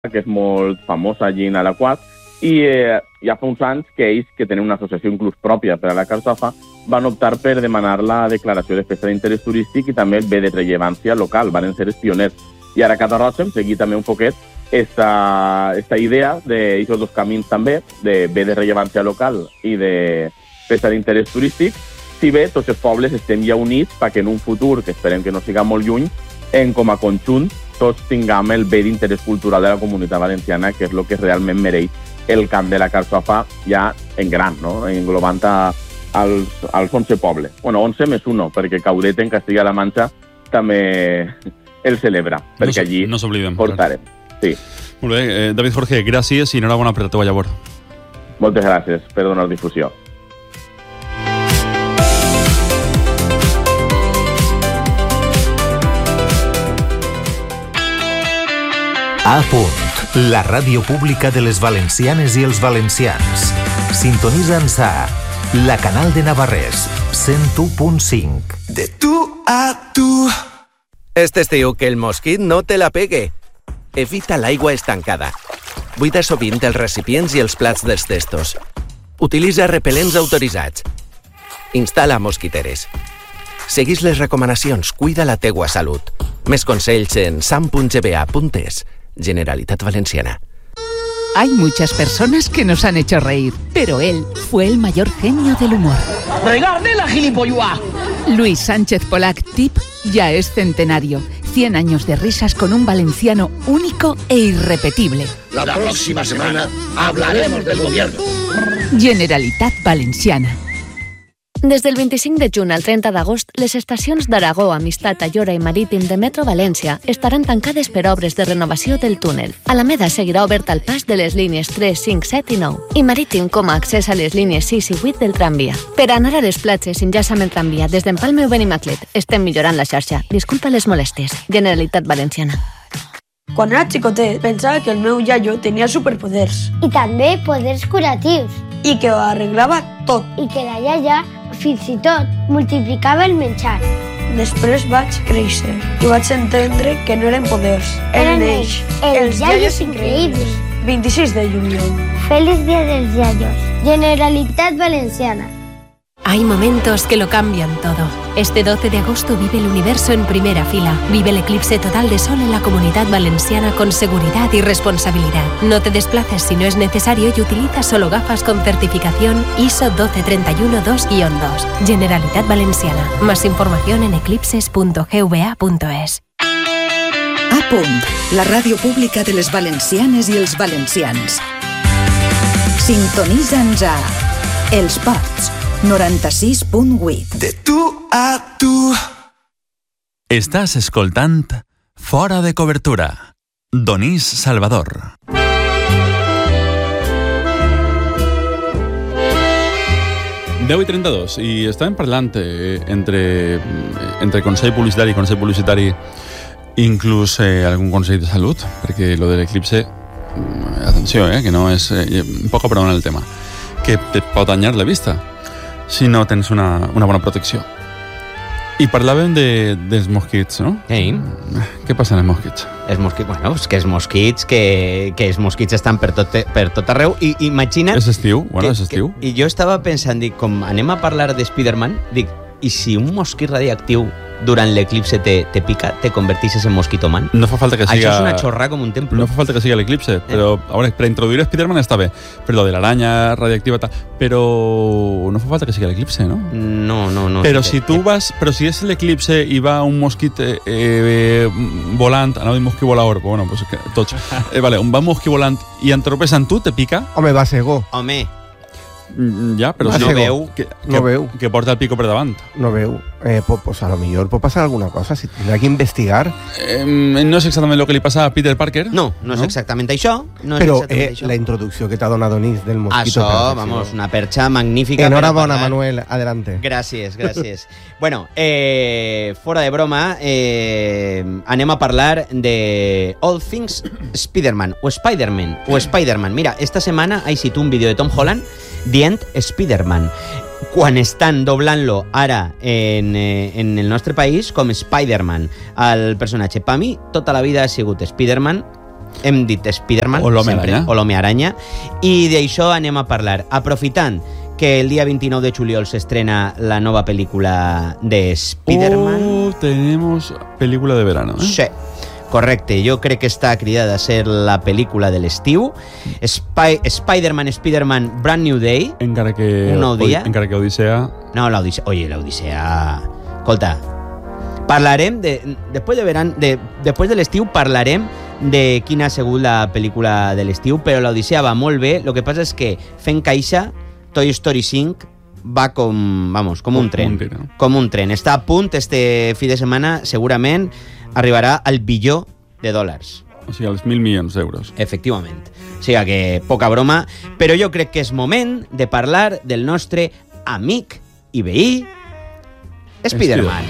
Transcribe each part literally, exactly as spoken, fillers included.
que és molt famosa allí en Alaquàs, i eh, ja fa uns anys que ells, que tenen una associació inclús pròpia per a la carxofa, van optar per demanar la declaració de festa d'interès turístic i també el bé de rellevància local, van ser els pioners. I ara a Catarroja hem seguit també un poquet esta, esta idea d'aquests dos camins també, de bé de rellevància local i de festa d'interès turístic, si bé tots els pobles estem ja units perquè en un futur, que esperem que no siga molt lluny, en com a conjunt tots tinguem el bé d'interès cultural de la comunitat valenciana, que és el que realment mereix el camp de la carxofa ja en gran, no? Englobant a, als, als onze pobles. Bueno, onze més uno, perquè Caudet en Castilla-La Manxa també el celebra, perquè no, allí no s'oblidem, portarem. Sí. Molt bé, eh, David Jorge, gràcies i enhorabona per la teva llavor. Moltes gràcies per donar difusió. A Punt, la ràdio pública de les valencianes i els valencians. Sintonitza'ns a la Canal de Navarrés, cent u punt cinc. De tu a tu. Este estiu que el mosquit no te la pegue. Evita l'aigua estancada. Buida sovint els recipients i els plats dels testos. Utilitza repel·lents autoritzats. Instal·la mosquiteres. Seguís les recomanacions, cuida la teua salut. Més consells en sam punt g b a punt es. Generalitat Valenciana. Hay muchas personas que nos han hecho reír, pero él fue el mayor genio del humor. ¡Regarde la gilipolluá! Luis Sánchez Polac, Tip, ya es centenario. cien años de risas con un valenciano único e irrepetible. La próxima semana hablaremos del gobierno. Generalitat Valenciana. Des del vint-i-cinc de juny al trenta d'agost, les estacions d'Aragó, Amistat, Ayora i Marítim de Metro València estaran tancades per obres de renovació del túnel. Alameda seguirà obert al pas de les línies tres, cinc, set i nou, i Marítim com a accés a les línies sis i vuit del tramvia. Per anar a les platges, enllaça amb el tramvia des d'Empalme o Benimaclet. Estem millorant la xarxa. Disculpa les molèsties. Generalitat Valenciana. Quan era xicotet, pensava que el meu iaio tenia superpoders. I també poders curatius. I que ho arreglava tot. I que la iaia, fins i tot, multiplicava el menjar. Després vaig créixer i vaig entendre que no eren poders. Eren ells, els iaios increïbles. vint-i-sis de juliol. Feliz Día dels Iaios. Generalitat Valenciana. Hay momentos que lo cambian todo. Este doce de agosto vive el universo en primera fila. Vive el eclipse total de sol en la Comunidad Valenciana con seguridad y responsabilidad. No te desplaces si no es necesario y utiliza solo gafas con certificación I S O doce treinta y uno dos guion dos. Generalitat Valenciana. Más información en eclipses punto g v a punto es. A Punt, la ràdio pública de les valencianes i els valencians. Sintonitza'ns a Els Pots, noranta-sis punt vuit. De tu a tu. Estàs escoltant Fora de Cobertura. Donís Salvador. deu i trenta-dos, i estàvem parlant eh, entre, entre Consell Publicitari i Consell Publicitari, inclús eh, algun Consell de Salut, perquè lo de l'eclipse, atenció, eh, que no és eh, un poc a perdona el tema, que et pot danyar la vista si no tens una, una bona protecció. I parlàvem de, dels mosquits, no? Ei. Què passa amb els mosquits? Els mosquits, bueno, és que els mosquits, que, que els mosquits estan per tot, per tot arreu, i imagina't... És estiu, bueno, que, és estiu. Que, I jo estava pensant, dic, com anem a parlar de Spider-Man, dic, i si un mosquit radioactiu durant l'eclipse te, te pica, te converteixes en mosquitoman? No fa falta que siga... Això és una xorrà com un templo. No fa falta que siga l'eclipse, però a veure, per introduir Spider-Man està bé, per lo de l'aranya radioactiva, però no fa falta que siga l'eclipse, no? No, no, no. Però si tu vas... Però si és l'eclipse i va un mosquit eh, eh, volant, anava a dir mosquit volador, bueno, pues que, tots. Eh, vale, un va un mosquit volant i entropes en tu, te pica? Home, va cegó. Home. Ja, però no si no veu que, que, no veu que porta el pico per davant. No veu. Eh, pues a lo millor pot passar alguna cosa, si tindrà que investigar. Eh, no és exactament el que li passa a Peter Parker. No, no és no? exactament això. No és però exactament eh, això. La introducció que t'ha donat Donís del mosquito. Això, vamos, una perxa magnífica. Enhorabona, Manuel, adelante. Gràcies, gràcies. Bueno, eh, fora de broma, eh, anem a parlar de All Things Spider-Man, o Spider-Man, o Spider-Man. Mira, esta setmana ha eixit un vídeo de Tom Holland dient Spider-Man, quan estan doblant-lo ara en, eh, en el nostre país com Spider-Man, el personatge. Per mi, tota la vida ha sigut Spider-Man, hem dit Spider-Man, O l'Home sempre, Aranya. o l'Home Aranya, i d'això anem a parlar. Aprofitant que el dia vint-i-nou de juliol s'estrena la nova pel·lícula de Spider-Man. Oh, tenemos película de verano, ¿eh? Sí, correcte. Jo crec que està cridada a ser la pel·lícula de l'estiu. Spy, Spider-Man, Spider-Man, Brand New Day. Encara que... Un nou dia. Encara que Odissea... No, l'Odissea... Oye, l'Odissea... Escolta, parlarem de... Després de, veran, de, després de l'estiu parlarem de quina ha sigut la pel·lícula de l'estiu, però l'Odissea va molt bé. El que passa és que fent caixa, Toy Story cinc va com, vamos, com un tren. Com un tren. Està a punt, este fi de setmana, segurament arribarà al billó de dòlars. O sigui, als mil milions d'euros. Efectivament. O sigui que poca broma, però jo crec que és moment de parlar del nostre amic i veí Spider-Man.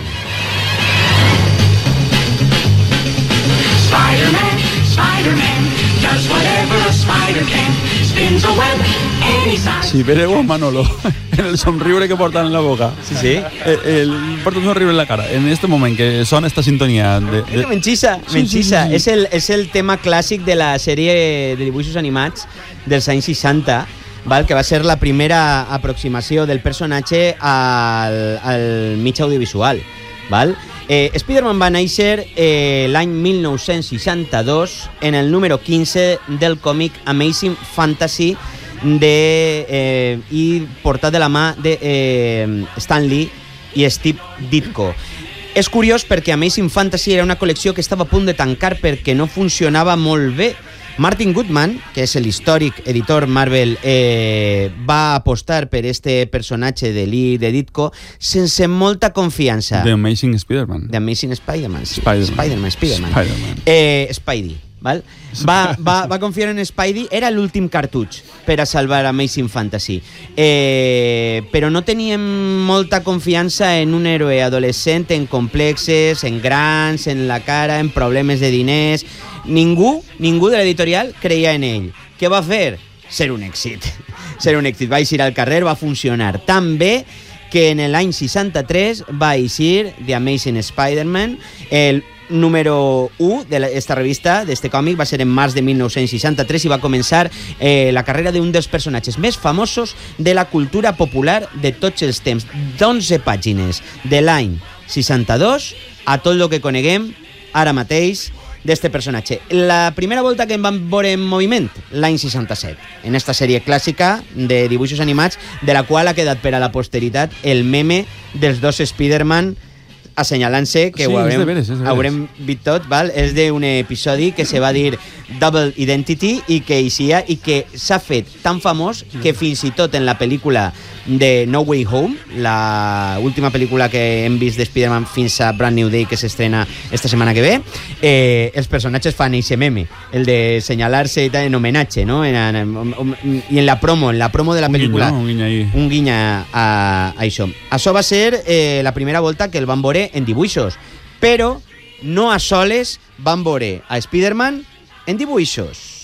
Spider-Man, Spider-Man, does whatever a spider can. Spins a web any size. Si vereu a Manolo en el somriure que porta en la boca. Sí, sí. El, el, porta un somriure en la cara. En este moment que sona esta sintonia... De, de... Menxissa, Sí, menxissa. sí, sí, sí. És, el, és el tema clàssic de la sèrie de dibuixos animats dels anys seixanta, val? Que va ser la primera aproximació del personatge al, al mig audiovisual. Val? Eh, Spider-Man va néixer eh, l'any mil nou-cents seixanta-dos en el número quinze del còmic Amazing Fantasy de, eh, i portat de la mà de eh, Stan Lee i Steve Ditko. És curiós perquè Amazing Fantasy era una col·lecció que estava a punt de tancar perquè no funcionava molt bé. Martin Goodman, que és l'històric editor Marvel, eh, va apostar per este personatge de Lee de Ditko sense molta confiança. The Amazing Spider-Man. The Amazing Spider-Man. Sí. Spider-Man. Spider-Man, Spider-Man. Spider-Man. Eh, Spidey, val? Va, va, va confiar en Spidey, era l'últim cartutx per a salvar Amazing Fantasy. Eh, però no teníem molta confiança en un héroe adolescent, en complexes, en grans, en la cara, en problemes de diners. Ningú, ningú de l'editorial creia en ell. Què va fer? Ser un èxit. Ser un èxit. Va eixir al carrer, va funcionar tan bé que en l'any seixanta-tres va eixir The Amazing Spider-Man. El número u d'esta revista, d'este còmic, va ser en març de mil nou-cents seixanta-tres i va començar eh, la carrera d'un dels personatges més famosos de la cultura popular de tots els temps. d'onze pàgines de l'any seixanta-dos a tot el que coneguem ara mateix d'este personatge. La primera volta que em van veure en moviment, l'any seixanta-set, en esta sèrie clàssica de dibuixos animats, de la qual ha quedat per a la posteritat el meme dels dos Spider-Man assenyalant-se, que Sí, ho és haurem, de veres, és de veres. haurem vist tot, val? És d'un episodi que se va dir Double Identity i que eixia i que s'ha fet tan famós que fins i tot en la pel·lícula de No Way Home, la última pel·lícula que hem vist de Spider-Man fins a Brand New Day, que s'estrena esta setmana que ve, eh, els personatges fan eixe meme, el de senyalar-se en homenatge, no? En, en, en, i en la promo, en la promo de la Un guiño, pel·lícula, no? Un guiño ahí. un guinya a, a això. Això va ser eh, la primera volta que el van veure en dibuixos, però no a soles van veure a Spider-Man en dibuixos.